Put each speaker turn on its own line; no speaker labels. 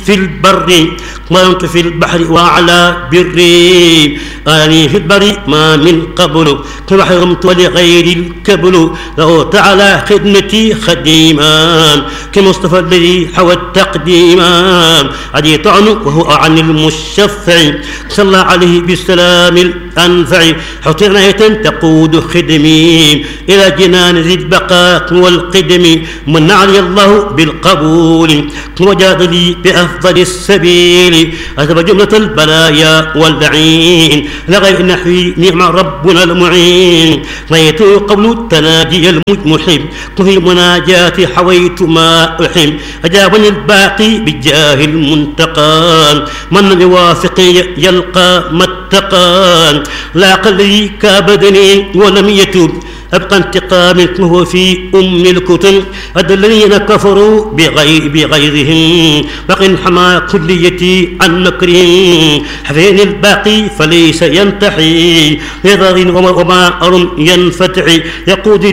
في البر وأنت في البحر وعلى بري أني في البر ما من قبل فحرمت ولغير الكبل لو تعالى خدمتي خديما كمصطفى الذي حوى التقديما عديت عنه وهو عن المشفع صلى عليه بالسلام الأنفع حط عناية تقود خدمي إلى جنان ذي البقاء والقدم من علي الله بالقبول وجاد لي بأفضل السبيل أذهب جملة البلايا واللعين لغير نحوي نعم ربنا المعين رأيت قبل التناجي المحب وفي المناجاة حويت ما أحب أجابني الباقي بالجاه المنتقى من يوافق يلقى ما اتقى لا قلبي كابدني ولم يتب أبقى انتقام وهو في الكتب الذين كفروا بغيظهم بقي حما كليتي عن مكرهم حفين الباقي فليس ينتحي لضغ وما أرم ينفتح يقود